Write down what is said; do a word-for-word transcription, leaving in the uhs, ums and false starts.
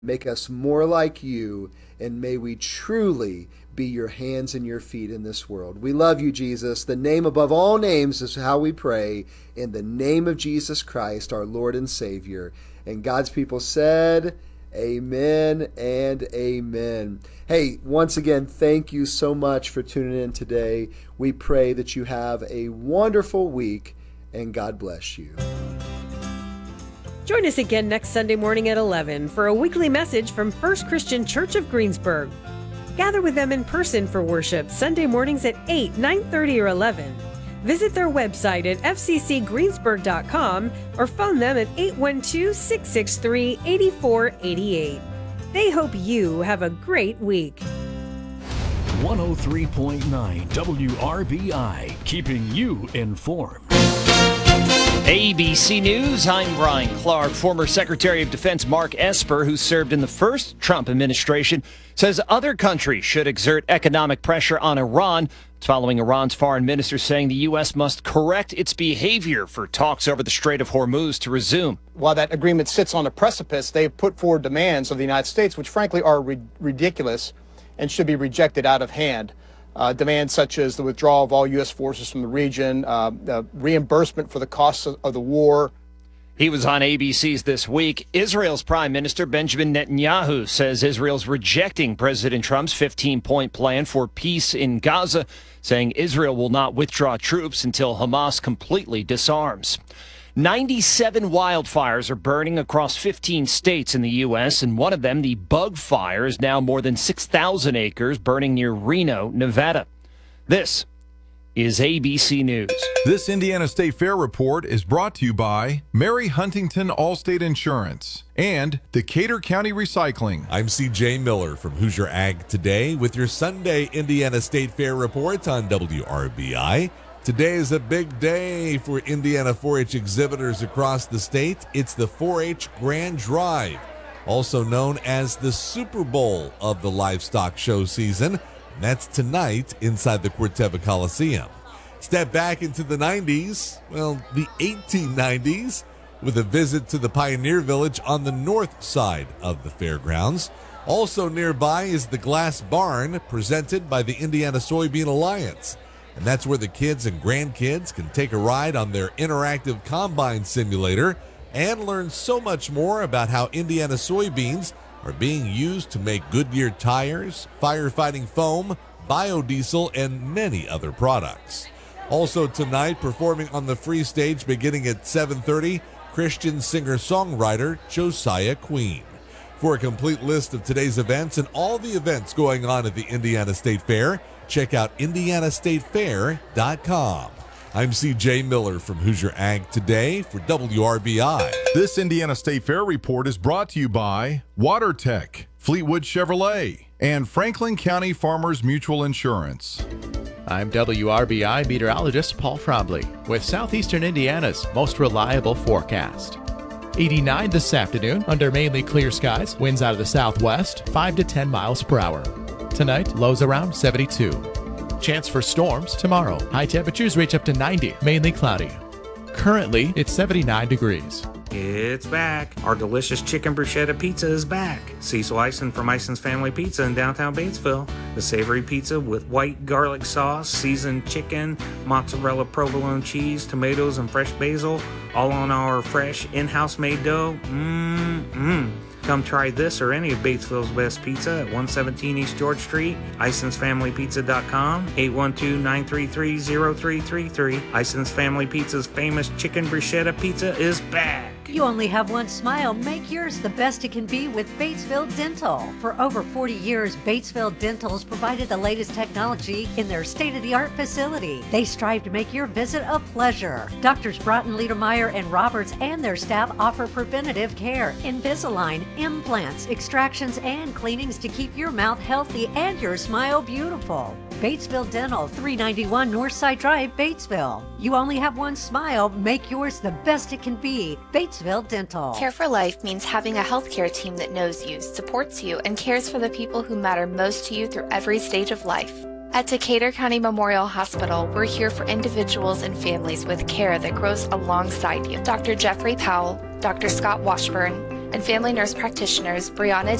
Make us more like you, and may we truly be your hands and your feet in this world. We love you, Jesus. The name above all names is how we pray. In the name of Jesus Christ, our Lord and Savior. And God's people said, amen and amen. Hey, once again, thank you so much for tuning in today. We pray that you have a wonderful week, and God bless you. Join us again next Sunday morning at eleven for a weekly message from First Christian Church of Greensburg. Gather with them in person for worship Sunday mornings at eight, nine thirty, or eleven. Visit their website at f c c greensburg dot com or phone them at eight one two, six six three, eight four eight eight. They hope you have a great week. one oh three point nine W R B I, keeping you informed. A B C News, I'm Brian Clark. Former Secretary of Defense Mark Esper, who served in the first Trump administration, says other countries should exert economic pressure on Iran. It's following Iran's foreign minister saying the U S must correct its behavior for talks over the Strait of Hormuz to resume. While that agreement sits on a precipice, they've put forward demands of the United States, which frankly are ri- ridiculous and should be rejected out of hand. Uh, demands such as the withdrawal of all U S forces from the region, uh, uh, reimbursement for the costs of, of the war. He was on A B C's This Week. Israel's Prime Minister Benjamin Netanyahu says Israel's rejecting President Trump's fifteen-point plan for peace in Gaza, saying Israel will not withdraw troops until Hamas completely disarms. ninety-seven wildfires are burning across fifteen states in the U S, and one of them, the Bug Fire, is now more than six thousand acres burning near Reno, Nevada. This is A B C News. This Indiana State Fair report is brought to you by Mary Huntington Allstate Insurance and Decatur County Recycling. I'm C J Miller from Hoosier Ag Today with your Sunday Indiana State Fair report on W R B I. Today is a big day for Indiana four H exhibitors across the state. It's the four H Grand Drive, also known as the Super Bowl of the livestock show season. And that's tonight inside the Corteva Coliseum. Step back into the nineties, well, the eighteen nineties, with a visit to the Pioneer Village on the north side of the fairgrounds. Also nearby is the Glass Barn, presented by the Indiana Soybean Alliance. And that's where the kids and grandkids can take a ride on their interactive combine simulator and learn so much more about how Indiana soybeans are being used to make Goodyear tires, firefighting foam, biodiesel, and many other products. Also tonight, performing on the free stage beginning at seven thirty, Christian singer-songwriter Josiah Queen. For a complete list of today's events and all the events going on at the Indiana State Fair, check out indiana state fair dot com. I'm C J Miller from Hoosier Ag Today for W R B I. This Indiana State Fair report is brought to you by WaterTech, Fleetwood Chevrolet, and Franklin County Farmers Mutual Insurance. I'm W R B I meteorologist Paul Trombley with Southeastern Indiana's most reliable forecast. eighty-nine this afternoon under mainly clear skies, winds out of the southwest, five to ten miles per hour. Tonight, lows around seventy-two. Chance for storms tomorrow. High temperatures reach up to ninety, mainly cloudy. Currently, it's seventy-nine degrees. It's back. Our delicious chicken bruschetta pizza is back. Cecil Eisen from Eisen's Family Pizza in downtown Batesville. The savory pizza with white garlic sauce, seasoned chicken, mozzarella provolone cheese, tomatoes, and fresh basil, all on our fresh in-house made dough. Mmm-mmm. Come try this or any of Batesville's best pizza at one seventeen East George Street, Isons Family Pizza dot com, eight one two, nine three three, zero three three three. Isons Family Pizza's famous chicken bruschetta pizza is back. You only have one smile. Make yours the best it can be with Batesville Dental. For over forty years, Batesville Dental has provided the latest technology in their state-of-the-art facility. They strive to make your visit a pleasure. Doctors Broughton, Liedermeyer, and Roberts and their staff offer preventative care, Invisalign, implants, extractions, and cleanings to keep your mouth healthy and your smile beautiful. Batesville Dental, three ninety-one Northside Drive, Batesville. You only have one smile. Make yours the best it can be. Batesville Dental. Care for Life means having a healthcare team that knows you, supports you, and cares for the people who matter most to you through every stage of life. At Decatur County Memorial Hospital, we're here for individuals and families with care that grows alongside you. Doctor Jeffrey Powell, Doctor Scott Washburn, and family nurse practitioners Brianna